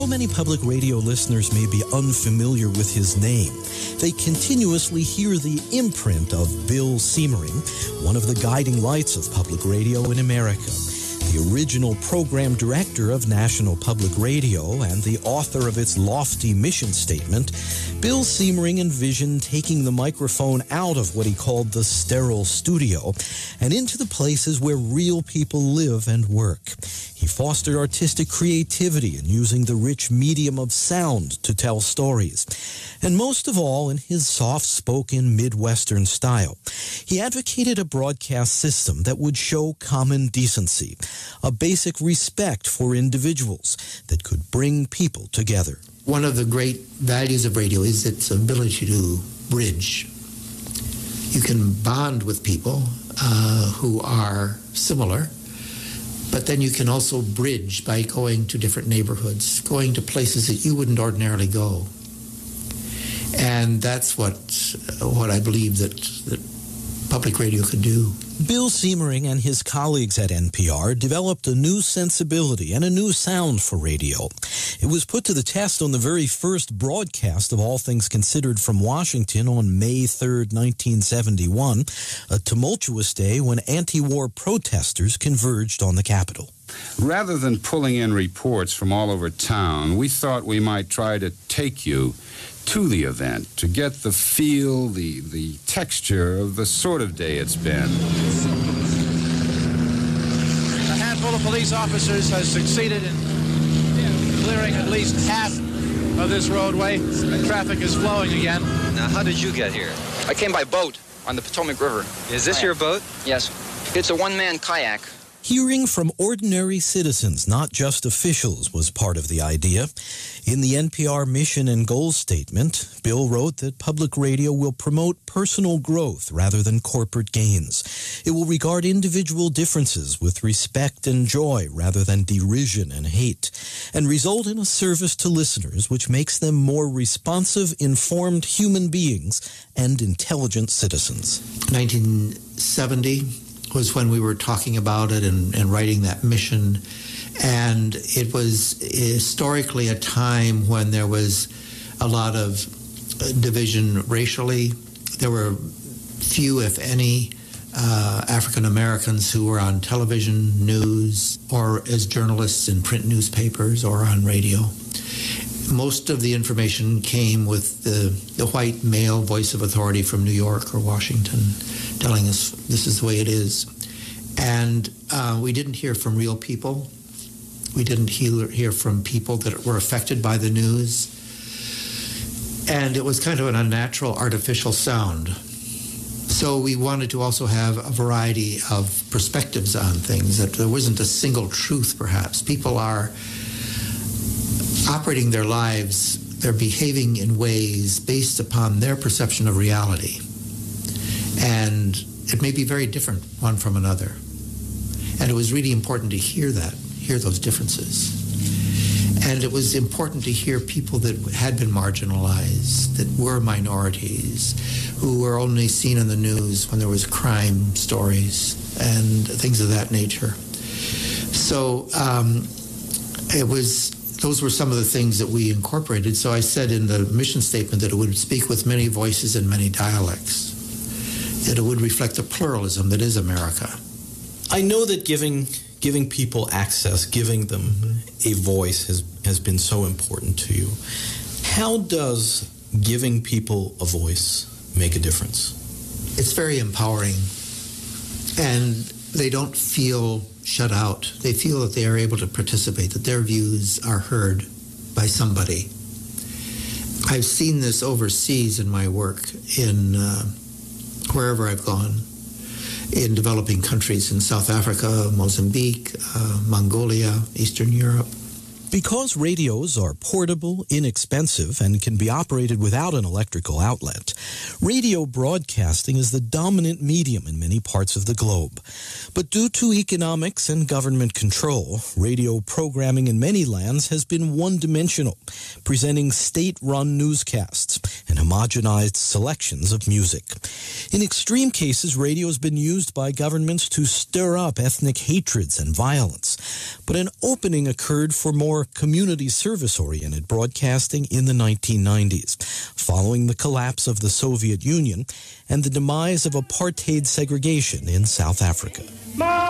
So many public radio listeners may be unfamiliar with his name. They continuously hear the imprint of Bill Siemering, one of the guiding lights of public radio in America. The original program director of National Public Radio and the author of its lofty mission statement, Bill Siemering envisioned taking the microphone out of what he called the sterile studio and into the places where real people live and work. He fostered artistic creativity in using the rich medium of sound to tell stories. And most of all, in his soft-spoken Midwestern style, he advocated a broadcast system that would show common decency, a basic respect for individuals that could bring people together. One of the great values of radio is its ability to bridge. You can bond with people who are similar, but then you can also bridge by going to different neighborhoods, going to places that you wouldn't ordinarily go. And that's what I believe that public radio could do. Bill Siemering and his colleagues at NPR developed a new sensibility and a new sound for radio. It was put to the test on the very first broadcast of All Things Considered from Washington on May 3rd, 1971, a tumultuous day when anti-war protesters converged on the Capitol. Rather than pulling in reports from all over town, we thought we might try to take you to the event to get the feel, the texture of the sort of day it's been. A handful of police officers has succeeded in clearing at least half of this roadway, and traffic is flowing again. Now, how did you get here? I came by boat on the Potomac River. Is this your boat? Yes. It's a one-man kayak. Hearing from ordinary citizens, not just officials, was part of the idea. In the NPR mission and goals statement, Bill wrote that public radio will promote personal growth rather than corporate gains. It will regard individual differences with respect and joy rather than derision and hate, and result in a service to listeners which makes them more responsive, informed human beings and intelligent citizens. 1970 was when we were talking about it and writing that mission. And it was historically a time when there was a lot of division racially. There were few, if any, African Americans who were on television, news, or as journalists in print newspapers or on radio. Most of the information came with the white male voice of authority from New York or Washington telling us this is the way it is. And we didn't hear from real people. We didn't hear from people that were affected by the news. And it was kind of an unnatural, artificial sound. So we wanted to also have a variety of perspectives on things, that there wasn't a single truth, perhaps. People are operating their lives, they're behaving in ways based upon their perception of reality. And it may be very different one from another. And it was really important to hear those differences. And it was important to hear people that had been marginalized, that were minorities, who were only seen in the news when there was crime stories and things of that nature. So those were some of the things that we incorporated. So I said in the mission statement that it would speak with many voices and many dialects, that it would reflect the pluralism that is America. I know that giving people access, giving them a voice has been so important to you. How does giving people a voice make a difference? It's very empowering, and they don't feel shut out. They feel that they are able to participate, that their views are heard by somebody. I've seen this overseas in my work, in wherever I've gone, in developing countries in South Africa, Mozambique, Mongolia, Eastern Europe. Because radios are portable, inexpensive, and can be operated without an electrical outlet, radio broadcasting is the dominant medium in many parts of the globe. But due to economics and government control, radio programming in many lands has been one-dimensional, presenting state-run newscasts and homogenized selections of music. In extreme cases, radio has been used by governments to stir up ethnic hatreds and violence. But an opening occurred for more community service-oriented broadcasting in the 1990s, following the collapse of the Soviet Union and the demise of apartheid segregation in South Africa.